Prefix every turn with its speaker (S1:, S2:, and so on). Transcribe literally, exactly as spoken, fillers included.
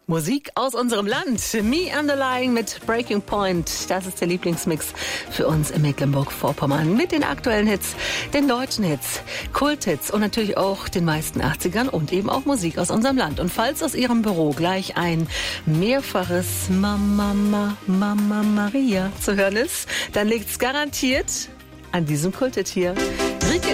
S1: Musik aus unserem Land. Me Underlying mit Breaking Point. Das ist der Lieblingsmix für uns in Mecklenburg-Vorpommern. Mit den aktuellen Hits, den deutschen Hits, Kulthits und natürlich auch den meisten achtzigern und eben auch Musik aus unserem Land. Und falls aus Ihrem Büro gleich ein mehrfaches Mama, Mama, Mama Maria zu hören ist, dann liegt's garantiert an diesem Kulthit hier.